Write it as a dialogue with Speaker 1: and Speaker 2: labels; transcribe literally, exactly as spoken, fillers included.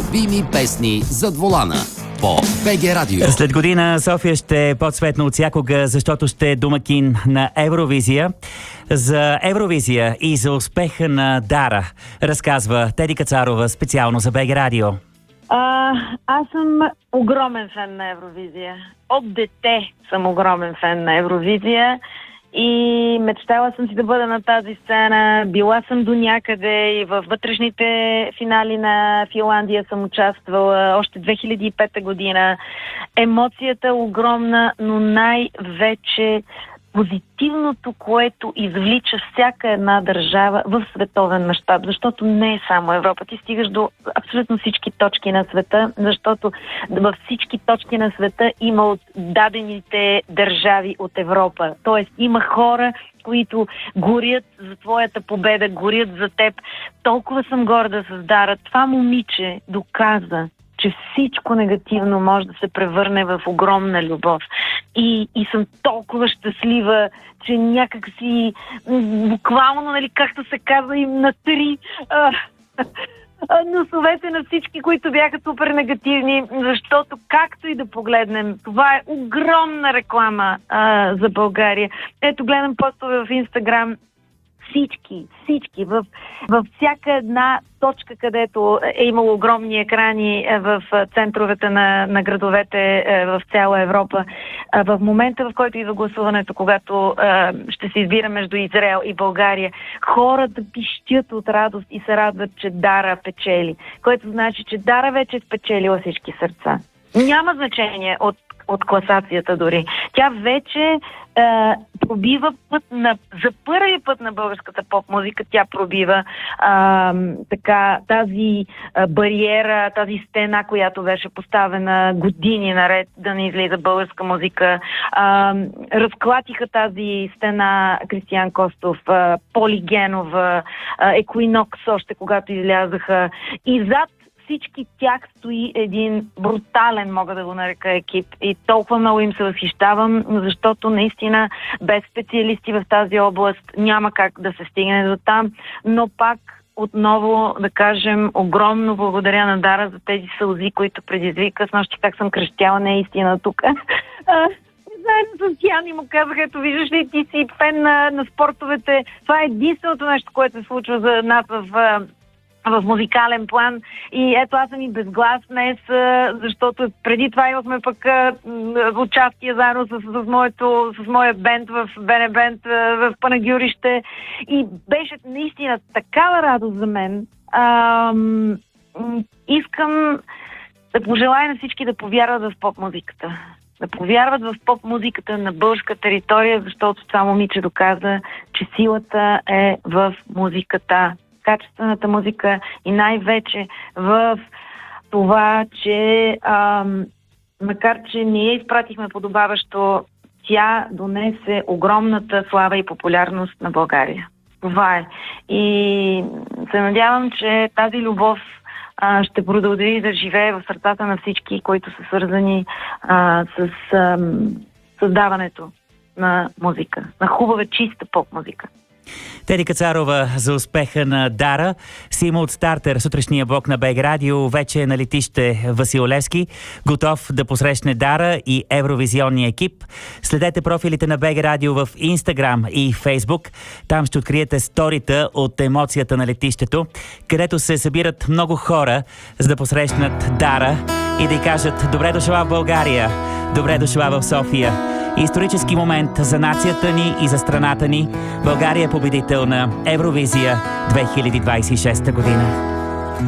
Speaker 1: любими песни зад волана по БГ Радио.
Speaker 2: След година София ще е по-цветна от всякога, защото ще е домакин на Евровизия. За Евровизия и за успеха на Дара разказва Теди Кацарова специално за БГ Радио.
Speaker 3: А, аз съм огромен фен на Евровизия. От дете съм огромен фен на Евровизия и мечтала съм си да бъда на тази сцена. Била съм до някъде и във вътрешните финали на Финландия съм участвала още две хиляди и пета година. Емоцията е огромна, но най-вече позитивното, което извлича всяка една държава в световен мащаб, защото не е само Европа. Ти стигаш до абсолютно всички точки на света, защото във всички точки на света има от дадените държави от Европа. Тоест има хора, които горят за твоята победа, горят за теб. Толкова съм горда с Дара. Това момиче доказа, че всичко негативно може да се превърне в огромна любов. И, и съм толкова щастлива, че някак си буквално, нали, както се казва, им на три а, а, носовете на всички, които бяха супер негативни, защото както и да погледнем, това е огромна реклама а, за България. Ето, гледам постове в Инстаграм. Всички, всички, в, във всяка една точка, където е имало огромни екрани в центровете на, на градовете в цяла Европа. В момента, в който идва гласуването, когато ще се избира между Израел и България, хората пищят от радост и се радват, че Дара печели. Което значи, че Дара вече е спечелила всички сърца. Няма значение от от класацията дори. Тя вече е, пробива път на... За първи път на българската поп-музика тя пробива е, така тази е, бариера, тази стена, която беше поставена години наред да не излиза българска музика. Е, разклатиха тази стена Кристиян Костов, е, Поли Генова, е, Екуинокс още когато излязаха. И зад всички тях стои един брутален, мога да го нарека, екип. И толкова много им се възхищавам, защото наистина без специалисти в тази област няма как да се стигне до там. Но пак отново да кажем огромно благодаря на Дара за тези сълзи, които предизвика. С нощи как съм крещяла, не е истина тук. Заедно с Яни му казах, ето виждаш ли, ти си фен на, на спортовете. Това е единственото нещо, което се случва за нас в... в музикален план. И ето аз съм и без глас днес, защото преди това имахме пък участие заедно с, с, моето, с моя бенд в Бене Бенд в Панагюрище. И беше наистина такава радост за мен. Ам, искам да пожелая на всички да повярват в поп-музиката. Да повярват в поп-музиката на българска територия, защото това момиче доказа, че силата е в музиката. Качествената музика и най-вече в това, че ам, макар, че ние изпратихме подобаващо, тя донесе огромната слава и популярност на България. Това е. И се надявам, че тази любов а, ще продължи да живее в сърцата на всички, които са свързани а, с ам, създаването на музика, на хубава, чиста поп-музика.
Speaker 2: Теди Кацарова за успеха на Дара. Сима от стартер, сутрешния блок на БГ Радио, вече е на летище Васил Левски, готов да посрещне Дара и евровизионния екип. Следете профилите на БГ Радио в Инстаграм и Фейсбук. Там ще откриете сторита от емоцията на летището, където се събират много хора, за да посрещнат Дара и да й кажат: добре дошла в България, добре дошла в София. Исторически момент за нацията ни и за страната ни. България е победител на Евровизия две хиляди двадесет и шеста година.